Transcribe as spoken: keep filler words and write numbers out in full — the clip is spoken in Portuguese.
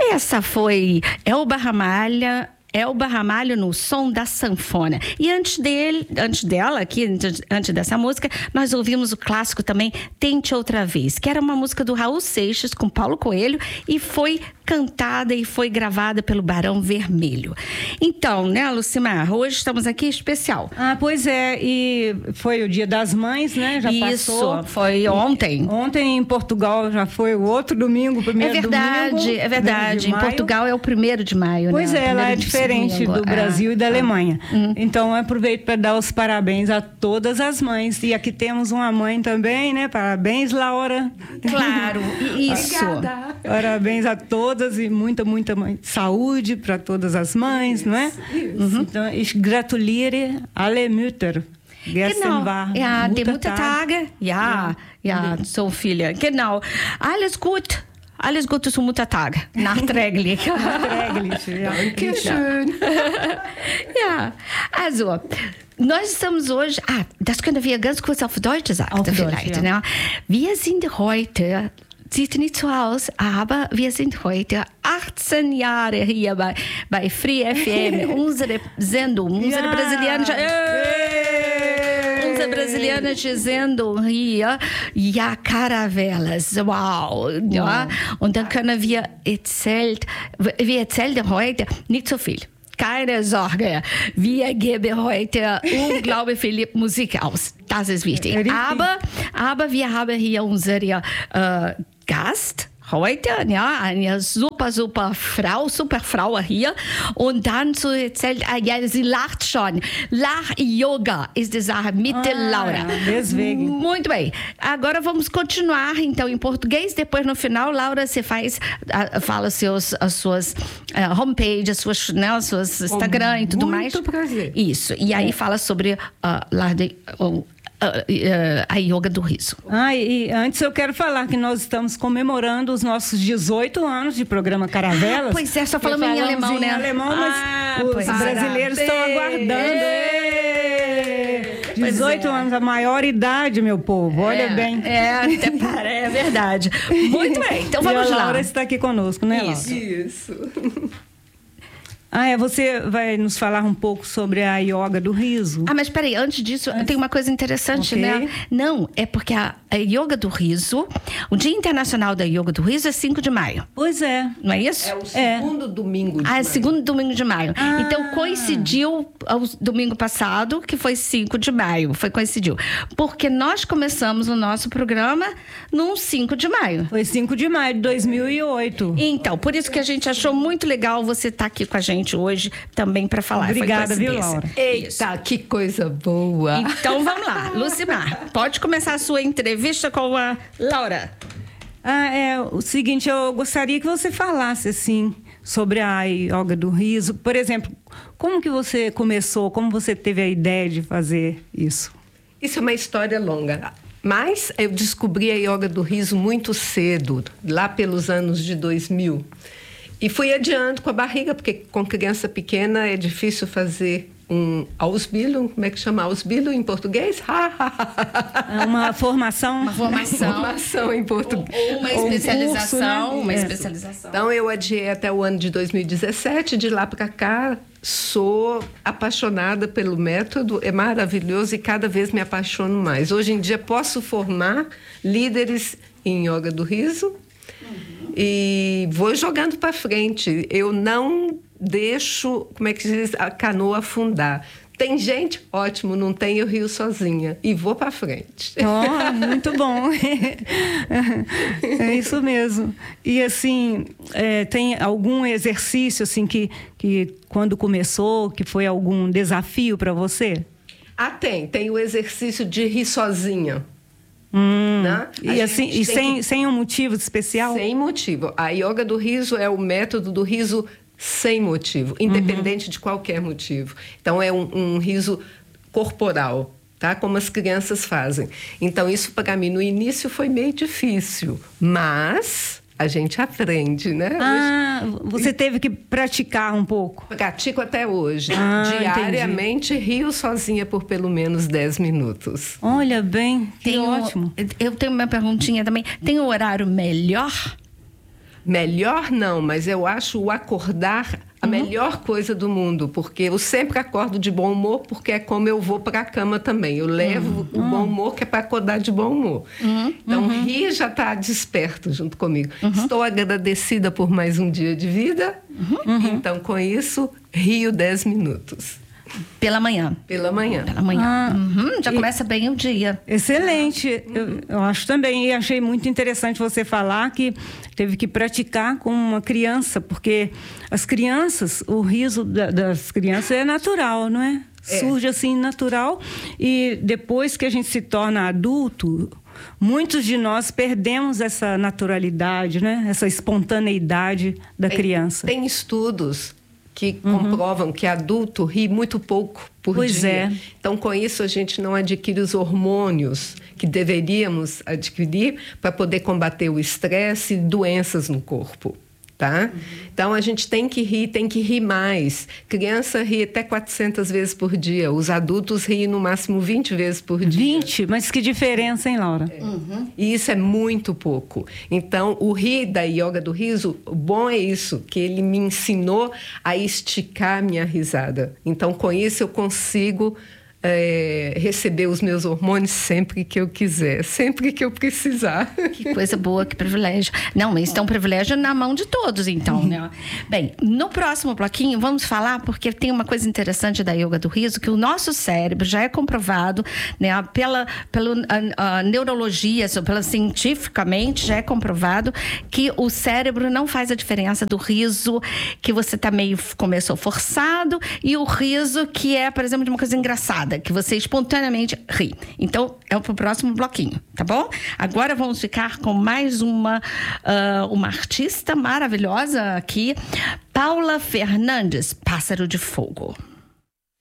Essa foi Elba Ramalho, Elba Ramalho no Som da Sanfona. E antes dele, antes dela, aqui, antes, antes dessa música, nós ouvimos o clássico também Tente Outra Vez, que era uma música do Raul Seixas com Paulo Coelho e foi cantada e foi gravada pelo Barão Vermelho. Então, né, Lucimar, hoje estamos aqui especial. Ah, pois é, e foi o Dia das Mães, né? Já Isso, passou. foi ontem. Ontem em Portugal já foi o outro domingo, o primeiro é verdade, domingo. É verdade, em Portugal é o primeiro de maio, pois né? Pois é, ela é diferente do Brasil ah, e da Alemanha. Ah, hum. Então, eu aproveito para dar os parabéns a todas as mães. E aqui temos uma mãe também, né? Parabéns, Laura. Claro, isso. Obrigada. Parabéns a todas e muita, muita mãe. Saúde para todas as mães, isso, não é? Uhum. Então, ich gratuliere alle Mütter. Genau, ja, die Muttertage. Ja, ja, so viele. Genau. Alles gut. Alles Gute zum Muttertag. Nachträglich. Nachträglich, ja. Que schön. Ja, also, nós estamos hoje... Ah, das können wir ganz kurz auf Deutsch sagen, auf vielleicht. Deutsch, ja. Ne? Wir sind heute... Sieht nicht so aus, aber wir sind heute achtzehn Jahre hier bei, bei Free F M. Unsere Sendung, unsere ja. brasilianische... Unsere brasilianische Sendung hier, ja, Caravelas, wow. Ja. Und dann können wir erzählt, wir erzählen heute nicht so viel. Keine Sorge, wir geben heute unglaublich viel Musik aus. Das ist wichtig. Aber, aber wir haben hier unsere äh, Gast heute, ja, eine super, super Frau, super Frau hier. Und dann zu erzählen, ah, ja, sie lacht schon. Lach-Yoga ist die Sache mit ah, der Laura. Deswegen. Muito bem. Agora vamos continuar, então, em português. Depois, no final, Laura, você faz, fala seus, as suas uh, homepage, as suas, né, as suas Instagram e tudo mais. Muito prazer. Isso. E aí é. fala sobre uh, lá de, uh, Uh, uh, a yoga do riso. Ah, e antes eu quero falar que nós estamos comemorando os nossos dezoito anos de programa Caravelas. Ah, pois é, só falamos em alemão, em né? alemão, mas ah, os brasileiros estão aguardando. dezoito é. anos, a maior idade, meu povo. Olha é, bem. É, até para, é verdade. Muito bem, então vamos e a lá. Laura está aqui conosco, né, Laura? Isso. Isso. Ah, é, você vai nos falar um pouco sobre a yoga do riso. Ah, mas peraí, antes disso, tem uma coisa interessante, okay. né? Não, é porque a, a yoga do riso, o Dia Internacional da Yoga do Riso é cinco de maio. Pois é. Não é isso? É o segundo é. domingo de ah, maio. Ah, é segundo domingo de maio. Ah. Então, coincidiu ao domingo passado, que foi cinco de maio. Foi coincidiu. Porque nós começamos o nosso programa num cinco de maio. Foi cinco de maio de dois mil e oito. Então, por isso que a gente achou muito legal você estar aqui com a gente hoje também para falar. Obrigada, viu, Laura? Eita, isso. Que coisa boa. Então, vamos lá. Lucimar, pode começar a sua entrevista com a Laura. Ah, é o seguinte, eu gostaria que você falasse, assim, sobre a yoga do riso. Por exemplo, como que você começou, como você teve a ideia de fazer isso? Isso é uma história longa. Mas eu descobri a yoga do riso muito cedo, lá pelos anos de dois mil. E fui adiando com a barriga, porque com criança pequena é difícil fazer um Ausbildung, como é que chama Ausbildung em português? Uma formação. Uma formação. Formação em português. Ou uma especialização. Curso, né? Uma Isso. especialização. Então, eu adiei até o ano de dois mil e dezessete, de lá para cá, sou apaixonada pelo método, é maravilhoso e cada vez me apaixono mais. Hoje em dia, posso formar líderes em yoga do riso. Uhum. E vou jogando para frente. Eu não deixo, como é que diz, a canoa afundar. Tem gente? Ótimo. Não tem, eu rio sozinha. E vou para frente. Oh, muito bom. É isso mesmo. E, assim, é, tem algum exercício, assim, que, que quando começou, que foi algum desafio para você? Ah, tem. Tem o exercício de rir sozinha. Hum, né? E, assim, e sem, que... sem um motivo especial? Sem motivo. A yoga do riso é o método do riso sem motivo, independente uhum. de qualquer motivo. Então, é um, um riso corporal, tá? Como as crianças fazem. Então, isso para mim no início foi meio difícil, mas a gente aprende, né? Ah, hoje... você teve que praticar um pouco. Pratico até hoje. Ah, diariamente, entendi. Rio sozinha por pelo menos dez minutos. Olha bem, que tem ótimo. Um, eu tenho uma perguntinha também. Tem um horário melhor? Melhor não, mas eu acho o acordar a uhum. melhor coisa do mundo, porque eu sempre acordo de bom humor, porque é como eu vou para a cama também. Eu levo uhum. o bom humor, que é para acordar de bom humor. Uhum. Então, uhum. rir já está desperto junto comigo. Uhum. Estou agradecida por mais um dia de vida. Uhum. Então, com isso, rio dez minutos. Pela manhã. Pela manhã. Pela manhã. Ah, uhum, já e... começa bem o dia. Excelente. Uhum. Eu, eu acho também. E achei muito interessante você falar que teve que praticar com uma criança, porque as crianças, o riso da, das crianças é natural, não é? é? Surge assim, natural. E depois que a gente se torna adulto, muitos de nós perdemos essa naturalidade, né? Essa espontaneidade da tem, criança. Tem estudos que uhum. comprovam que adulto ri muito pouco por pois dia. É. Então, com isso, a gente não adquire os hormônios que deveríamos adquirir para poder combater o estresse e doenças no corpo. Tá? Uhum. Então, a gente tem que rir, tem que rir mais. Criança ri até quatrocentas vezes por dia. Os adultos riem no máximo vinte vezes por dia. vinte? Mas que diferença, hein, Laura? É. Uhum. E isso é muito pouco. Então, o rir da yoga do riso, o bom é isso, que ele me ensinou a esticar minha risada. Então, com isso, eu consigo... É, receber os meus hormônios sempre que eu quiser, sempre que eu precisar. Que coisa boa, que privilégio. Não, mas isso é um privilégio na mão de todos, então, né? Bem, no próximo bloquinho vamos falar, porque tem uma coisa interessante da yoga do riso, que o nosso cérebro já é comprovado, né, pela, pela a, a neurologia, pela, cientificamente já é comprovado que o cérebro não faz a diferença do riso que você tá meio, começou forçado, e o riso que é, por exemplo, de uma coisa engraçada, que você espontaneamente ri. Então, é pro próximo bloquinho, tá bom? Agora vamos ficar com mais uma, uh, uma artista maravilhosa aqui, Paula Fernandes, Pássaro de Fogo.